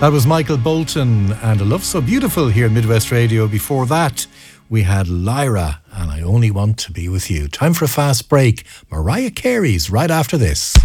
That was Michael Bolton and A Love So Beautiful here at Midwest Radio. Before that, we had Lyra and I Only Want to Be With You. Time for a fast break. Mariah Carey's right after this.